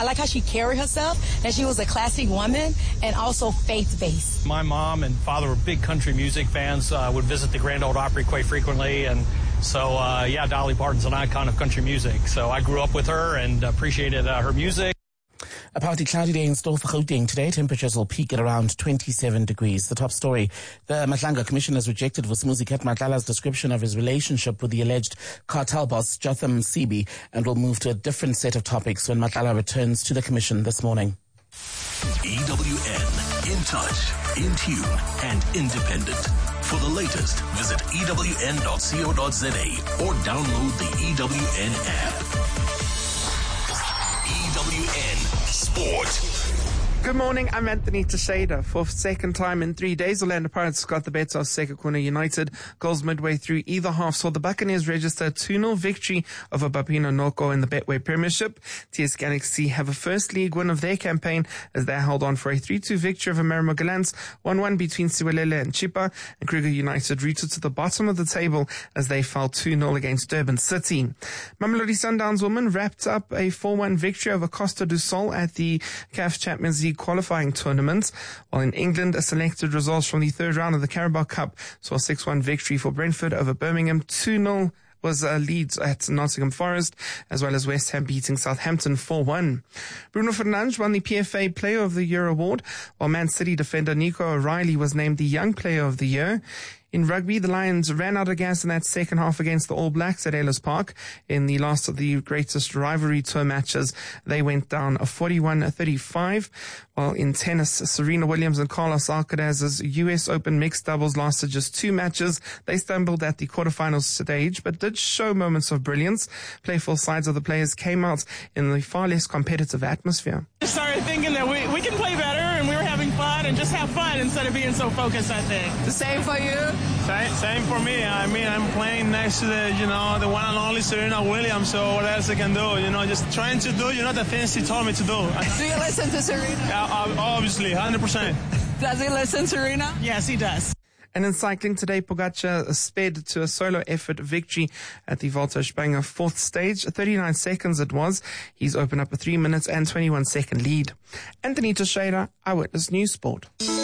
I like how she carried herself, and she was a classy woman and also faith-based. My mom and father were big country music fans, would visit the Grand Ole Opry quite frequently, and so, Dolly Parton's an icon of country music. So I grew up with her and appreciated her music. A partly cloudy day in store for Gauteng today. Temperatures will peak at around 27 degrees. The top story. The Matlanga Commission has rejected Vusumuzi Matlala's description of his relationship with the alleged cartel boss Jotham Msibi and will move to a different set of topics when Matlala returns to the Commission this morning. EWN, in touch, in tune, and independent. For the latest, visit ewn.co.za or download the EWN app. EWN Sport. Good morning, I'm Anthony Teixeira. For second time in 3 days, Orlando Pirates got the better of Sekhukhune United. Goals midway through either half saw the Buccaneers register a 2-0 victory over Bapino Noko in the Betway Premiership. TS Galaxy have a first league win of their campaign as they held on for a 3-2 victory over Marymount Gallants, 1-1 between Siwelele and Chippa, and Kruger United rooted to the bottom of the table as they fell 2-0 against Durban City. Mamelodi Sundowns women wrapped up a 4-1 victory over Costa do Sol at the CAF Champions League qualifying tournaments, while in England, a selected results from the third round of the Carabao Cup saw a 6-1 victory for Brentford over Birmingham. 2-0 was Leeds at Nottingham Forest, as well as West Ham beating Southampton 4-1. Bruno Fernandes won the PFA Player of the Year award, while Man City defender Nico O'Reilly was named the Young Player of the Year. In rugby, the Lions ran out of gas in that second half against the All Blacks at Ellis Park. In the last of the greatest rivalry tour matches, they went down 41-35. While in tennis, Serena Williams and Carlos Alcaraz's US Open mixed doubles lasted just 2 matches. They stumbled at the quarterfinals stage, but did show moments of brilliance. Playful sides of the players came out in the far less competitive atmosphere. I started thinking that we can play better, and we were having fun, and just have fun instead of being so focused, I think. The same for you? Same for me. I mean, I'm playing next to the one and only Serena Williams, so what else I can do? Just trying to do, the things she told me to do. Do you listen to Serena? Obviously, 100%. Does he listen, Serena? Yes, he does. And in cycling today, Pogacar sped to a solo effort victory at the Volta a España 4th stage. 39 seconds it was. He's opened up a 3 minutes and 21 second lead. Anthony Teixeira, Eyewitness News Sport.